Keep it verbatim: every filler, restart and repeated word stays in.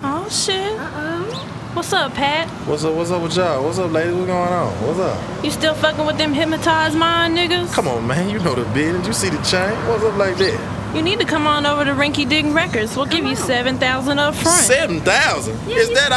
Oh, shit. Uh-oh. What's up, Pat? What's up, what's up with y'all? What's up, ladies? What's going on? What's up? You still fucking with them hypnotized mind niggas? Come on, man. You know the business. You see the chain. What's up like that? You need to come on over to Rinky Dink Records. We'll give you seven thousand up front. seven thousand? Is that